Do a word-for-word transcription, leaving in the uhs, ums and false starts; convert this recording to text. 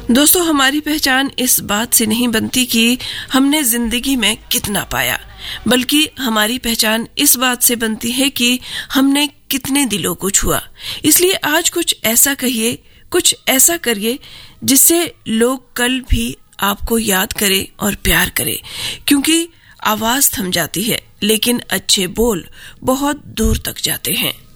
दोस्तों, हमारी पहचान इस बात से नहीं बनती कि हमने जिंदगी में कितना पाया, बल्कि हमारी पहचान इस बात से बनती है कि हमने कितने दिलों को छुआ। इसलिए आज कुछ ऐसा कहिए, कुछ ऐसा करिए जिससे लोग कल भी आपको याद करें और प्यार करें, क्योंकि आवाज थम जाती है लेकिन अच्छे बोल बहुत दूर तक जाते हैं।